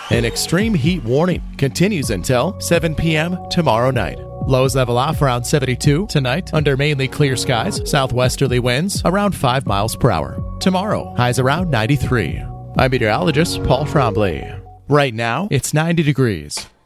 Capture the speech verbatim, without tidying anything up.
An extreme heat warning continues until seven p.m. tomorrow night. Lows level off around seventy-two tonight under mainly clear skies. Southwesterly winds around five miles per hour. Tomorrow, highs around ninety-three. I'm meteorologist Paul Trombley. Right now, it's ninety degrees.